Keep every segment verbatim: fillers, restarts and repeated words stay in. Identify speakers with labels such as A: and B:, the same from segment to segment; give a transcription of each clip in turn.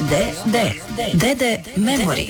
A: D D Dede Memory.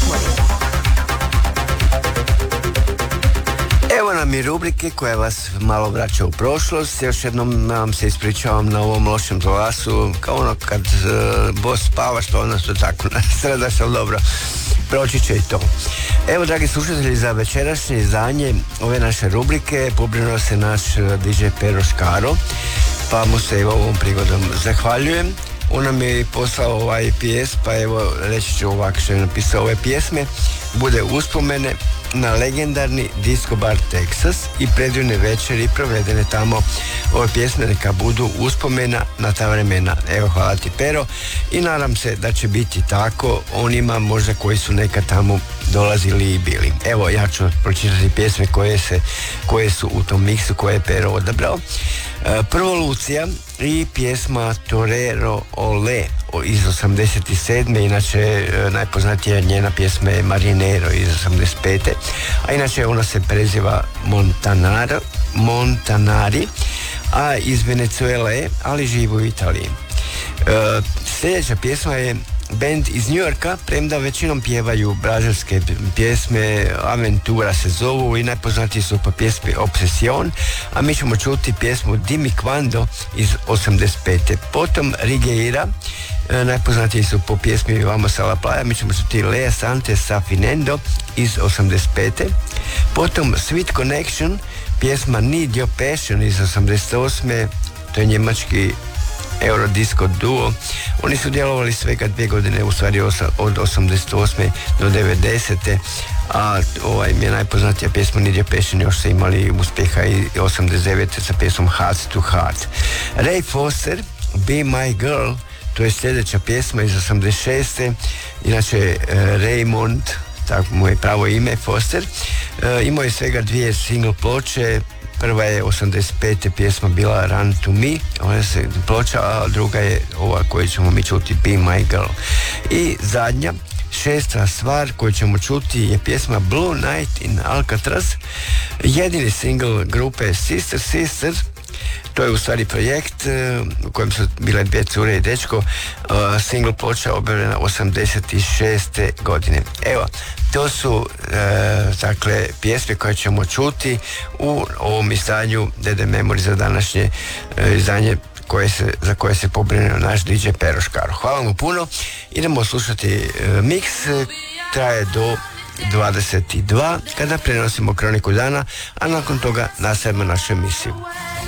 B: Evo nam i rubrike koja vas malo vraća u prošlost. Još jednom vam se ispričavam na ovom lošem glasu, kao ono kad uh, bos spava, što ono što tako sredaš, ali dobro, proći će i to. Evo, dragi slušatelji, za večerašnje izdanje ove naše rubrike pobrinuo se naš D J Pero Škaro, pa mu se evo ovom prigodom zahvaljujem. On nam je poslao ovaj P S, pa evo reći ću ovako što je napisao ove pjesme. Bude uspomene na legendarni disco bar Texas i predivne večeri provedene tamo. Ove pjesme neka budu uspomena na ta vremena. Evo, hvala ti, Pero, i nadam se da će biti tako onima možda koji su nekad tamo dolazili i bili. Evo, ja ću pročitati pjesme koje, se, koje su u tom miksu koje je Pero odabrao. E, prvo Lucija i pjesma Torero Ole iz osamdeset sedme. Inače e, najpoznatija njena pjesma je Marinero iz osamdeset pete. A inače ona se preziva Montanaro, Montanari, a iz Venezuele je, ali živi u Italiji. E, sljedeća pjesma je band iz New Yorka, premda većinom pjevaju brazilske pjesme, Aventura se zovu i najpoznatiji su po pjesmi Obsession, a mi ćemo čuti pjesmu Dimi Quando iz osamdeset pete. Potom Rigueira, najpoznatiji su po pjesmi Vamos a la playa, mi ćemo čuti Lea Sante sa Finendo iz osamdeset pete. Potom Sweet Connection, pjesma Need Your Passion iz osamdeset osme. To je njemački Eurodisco duo. Oni su djelovali svega dvije godine, u stvari od osamdeset osme do devedesete. A ovaj mi je najpoznatija pjesma Need Your Passion, još su imali uspjeha i osamdeset devete sa pjesmom Heart to Heart. Ray Foster, Be My Girl, to je sljedeća pjesma iz osamdeset šeste. Inače Raymond, tako mu je pravo ime, Foster, e, imao je svega dvije single ploče. Prva je osamdeset pete pjesma bila Run to Me, ona se ploča, a druga je ova koju ćemo mi čuti, Be My Girl. I zadnja, šesta stvar koju ćemo čuti je pjesma Blue Night in Alcatraz, jedini single grupe Sister Sister. To je u stvari projekt u kojem su bile dvije cure i dečko. Single ploča objavljena osamdeset šeste godine. Evo, to su e, dakle pjesme koje ćemo čuti u ovom izdanju Dede Memory za današnje e, izdanje koje se, za koje se pobrinuo naš D J Pero Škaro. Hvala mu puno. Idemo slušati e, miks, traje do dvadeset dva kada prenosimo Kroniku dana, a nakon toga nastavimo našu emisiju.